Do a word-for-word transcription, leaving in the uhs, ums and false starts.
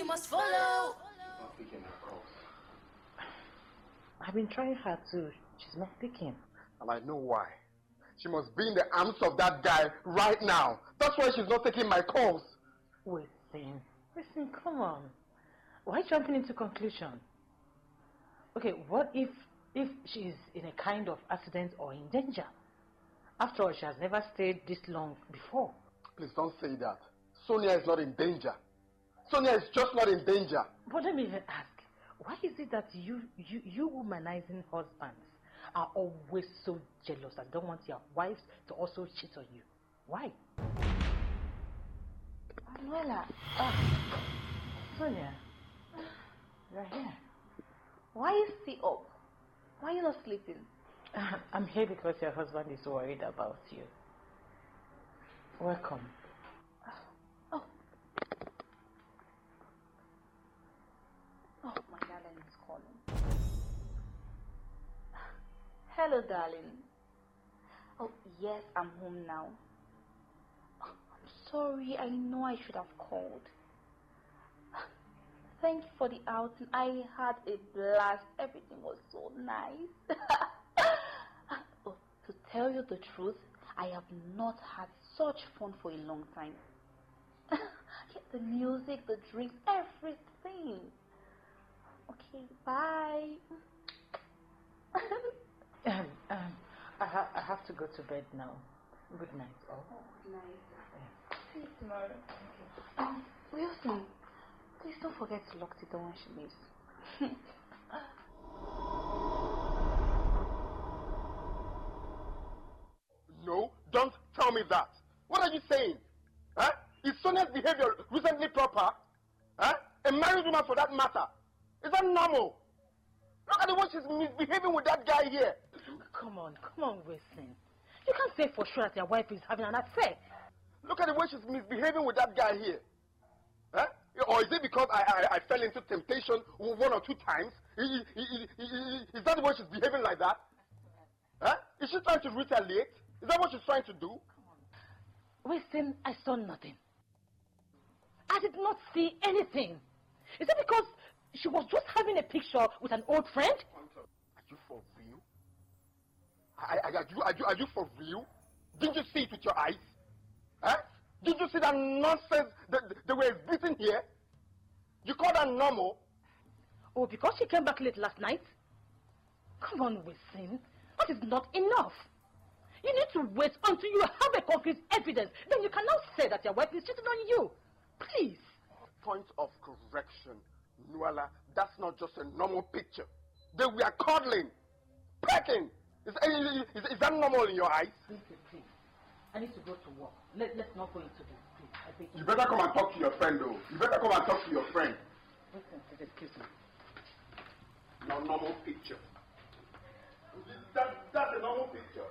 must follow. She's not picking her calls. I've been trying her too. She's not picking. And I know why. She must be in the arms of that guy right now. That's why she's not taking my calls. Wait, Listen, listen, come on. Why jumping into conclusion? Okay, what if if she's in a kind of accident or in danger? After all, she has never stayed this long before. Please don't say that. Sonia is not in danger. Sonia is just not in danger. But let me even ask, why is it that you, you, you womanizing husbands are always so jealous and don't want your wives to also cheat on you? Why? Manuela. Ah, Sonia, you're here. Why is he up? Why are you not sleeping? I'm here because your husband is worried about you. Welcome. Oh. Oh, my darling is calling. Hello, darling. Oh, yes, I'm home now. Oh, I'm sorry. I know I should have called. Thank you for the outing. I had a blast. Everything was so nice. Oh, to tell you the truth, I have not had such fun for a long time. The music, the drinks, everything. Okay, bye. um, um, I, ha I have to go to bed now. Good night. Oh, oh good night. Yeah. See you tomorrow. Okay. Um, Wilson, please don't forget to lock the door when she leaves. No, don't tell me that. What are you saying? Huh? Is Sonia's behavior recently proper? Huh? A married woman for that matter. Is that normal? Look at the way she's misbehaving with that guy here. Come on, come on, Wilson. You can't say for sure that your wife is having an affair. Look at the way she's misbehaving with that guy here. Huh? Or is it because I, I, I fell into temptation one or two times? Is, is, is, is that the way she's behaving like that? Huh? Is she trying to retaliate? Is that what she's trying to do? Come on. Wilson, I saw nothing. I did not see anything. Is it because she was just having a picture with an old friend? Are you for real? Are, are, you, are, you, are you for real? Didn't you see it with your eyes? Huh? Did you see that nonsense that they were exhibiting here? You call that normal? Oh, because she came back late last night? Come on, Wilson. That is not enough. You need to wait until you have a concrete evidence. Then you can now say that your wife is cheating on you. Please. Point of correction, Nuala. That's not just a normal picture. They were cuddling, pecking. Is, is, is, is that normal in your eyes? Please, please. I need to go to work. Let, let's not go into this, please. I think you better come and talk to your friend, though. You better come and talk to your friend. Listen, excuse me. No normal picture. That, that's a normal picture.